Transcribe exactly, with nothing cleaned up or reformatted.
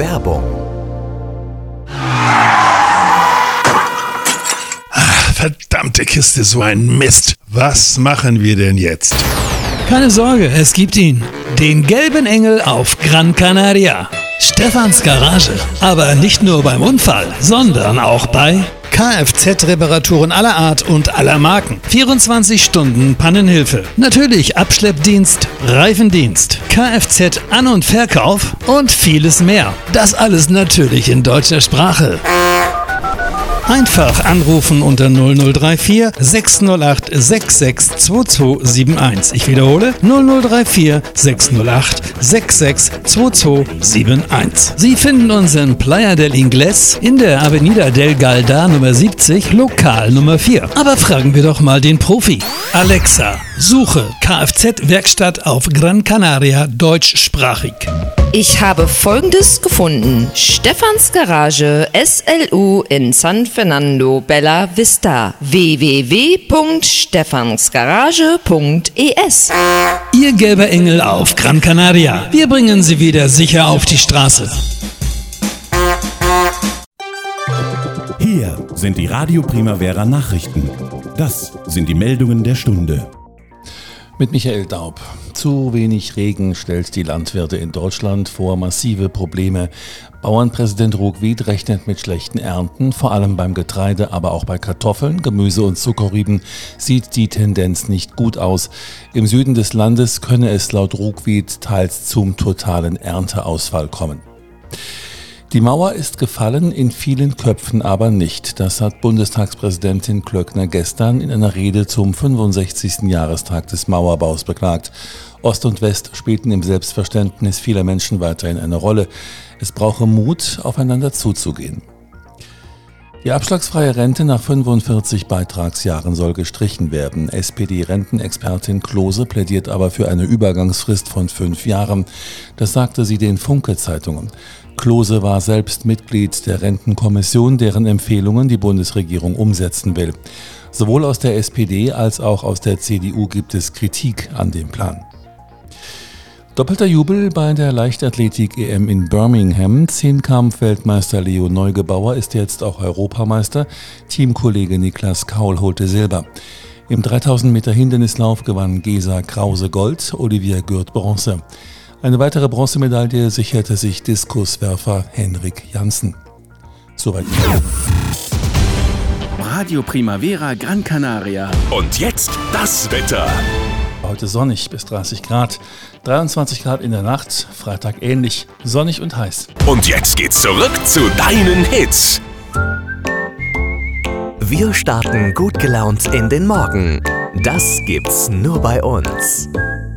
Werbung. Ach, verdammte Kiste, so ein Mist. Was machen wir denn jetzt? Keine Sorge, es gibt ihn. Den gelben Engel auf Gran Canaria. Stefans Garage. Aber nicht nur beim Unfall, sondern auch bei Kfz-Reparaturen aller Art und aller Marken. vierundzwanzig Stunden Pannenhilfe. Natürlich Abschleppdienst, Reifendienst, Kfz-An- und Verkauf und vieles mehr. Das alles natürlich in deutscher Sprache. Einfach anrufen unter null null drei vier sechs null acht sechs sechs zwei zwei sieben eins. Ich wiederhole null null drei vier sechs null acht sechs sechs zwei zwei sieben eins. Sie finden uns in Playa del Ingles in der Avenida del Galda Nummer siebzig, Lokal Nummer vier. Aber fragen wir doch mal den Profi. Alexa, suche Kfz-Werkstatt auf Gran Canaria deutschsprachig. Ich habe Folgendes gefunden. Stefans Garage S L U in San Fernando Bella Vista. w w w punkt stefansgarage punkt e s. Ihr gelber Engel auf Gran Canaria. Wir bringen Sie wieder sicher auf die Straße. Hier sind die Radio Primavera Nachrichten. Das sind die Meldungen der Stunde. Mit Michael Daub. Zu wenig Regen stellt die Landwirte in Deutschland vor massive Probleme. Bauernpräsident Ruckwied rechnet mit schlechten Ernten, vor allem beim Getreide, aber auch bei Kartoffeln, Gemüse und Zuckerrüben sieht die Tendenz nicht gut aus. Im Süden des Landes könne es laut Ruckwied teils zum totalen Ernteausfall kommen. Die Mauer ist gefallen, in vielen Köpfen aber nicht. Das hat Bundestagspräsidentin Klöckner gestern in einer Rede zum fünfundsechzigsten Jahrestag des Mauerbaus beklagt. Ost und West spielten im Selbstverständnis vieler Menschen weiterhin eine Rolle. Es brauche Mut, aufeinander zuzugehen. Die abschlagsfreie Rente nach fünfundvierzig Beitragsjahren soll gestrichen werden. S P D-Rentenexpertin Klose plädiert aber für eine Übergangsfrist von fünf Jahren. Das sagte sie den Funke-Zeitungen. Klose war selbst Mitglied der Rentenkommission, deren Empfehlungen die Bundesregierung umsetzen will. Sowohl aus der S P D als auch aus der C D U gibt es Kritik an dem Plan. Doppelter Jubel bei der Leichtathletik-E M in Birmingham. Zehnkampf-Weltmeister Leo Neugebauer ist jetzt auch Europameister. Teamkollege Niklas Kaul holte Silber. Im dreitausend Meter Hindernislauf gewann Gesa Krause Gold, Olivia Gürt Bronze. Eine weitere Bronzemedaille sicherte sich Diskuswerfer Henrik Janssen. Soweit. Radio Primavera Gran Canaria. Und jetzt das Wetter. Heute sonnig bis dreißig Grad, dreiundzwanzig Grad in der Nacht, Freitag ähnlich, sonnig und heiß. Und jetzt geht's zurück zu deinen Hits. Wir starten gut gelaunt in den Morgen. Das gibt's nur bei uns.